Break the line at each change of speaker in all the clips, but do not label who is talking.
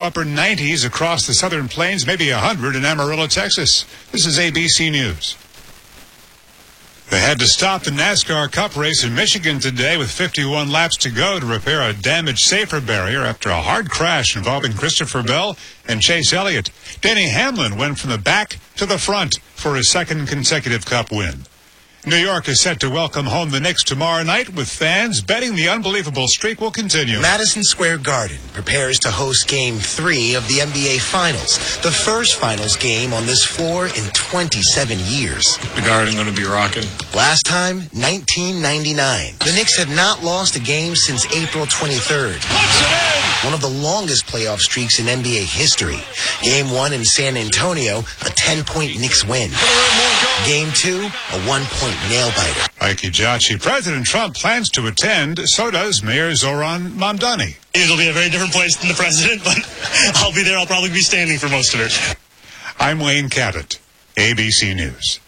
upper 90s across the southern plains, maybe 100 in Amarillo, Texas. This is ABC News. They had to stop the NASCAR Cup race in Michigan today with 51 laps to go to repair a damaged safer barrier after a hard crash involving Christopher Bell and Chase Elliott. Denny Hamlin went from the back to the front for his second consecutive Cup win. New York is set to welcome home the Knicks tomorrow night, with fans betting the unbelievable streak will continue.
Madison Square Garden prepares to host Game 3 of the NBA Finals, the first Finals game on this floor in 27 years.
The Garden going to be rocking.
Last time, 1999. The Knicks have not lost a game since April 23rd. One of the longest playoff streaks in NBA history. Game 1 in San Antonio, a 10-point Knicks win. Game 2, a 1-point nail-biter.
Ike Ejiachi. President Trump plans to attend. So does Mayor Zoran Mamdani.
It'll be a very different place than the president, but I'll be there. I'll probably be standing for most of it.
I'm Wayne Cabot, ABC News.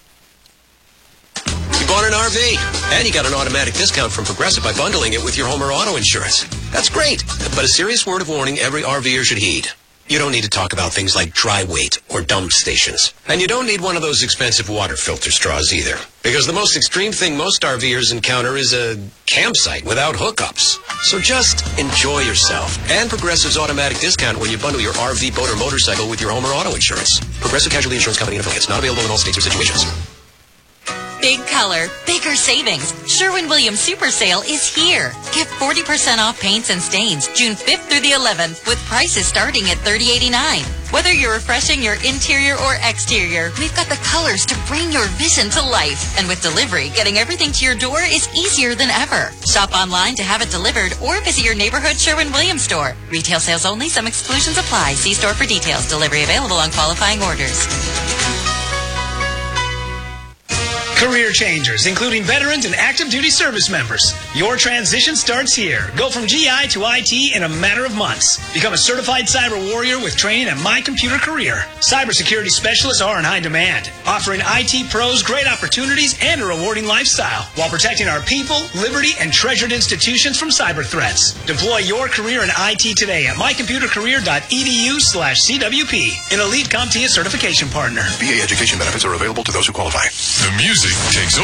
You bought an RV, and you got an automatic discount from Progressive by bundling it with your home or auto insurance. That's great, but a serious word of warning every RVer should heed. You don't need to talk about things like dry weight or dump stations. And you don't need one of those expensive water filter straws either. Because the most extreme thing most RVers encounter is a campsite without hookups. So just enjoy yourself. And Progressive's automatic discount when you bundle your RV, boat, or motorcycle with your home or auto insurance. Progressive Casualty Insurance Company and affiliates. Not available in all states or situations.
Big color, bigger savings. Sherwin-Williams Super Sale is here. Get 40% off paints and stains June 5th through the 11th with prices starting at $30.89. Whether you're refreshing your interior or exterior, we've got the colors to bring your vision to life. And with delivery, getting everything to your door is easier than ever. Shop online to have it delivered or visit your neighborhood Sherwin-Williams store. Retail sales only. Some exclusions apply. See store for details. Delivery available on qualifying orders.
Career changers, including veterans and active duty service members. Your transition starts here. Go from GI to IT in a matter of months. Become a certified cyber warrior with training at My Computer Career. Cybersecurity specialists are in high demand, offering IT pros great opportunities and a rewarding lifestyle while protecting our people, liberty, and treasured institutions from cyber threats. Deploy your career in IT today at mycomputercareer.edu/CWP, an elite CompTIA certification partner.
VA education benefits are available to those who qualify.
The music takes over.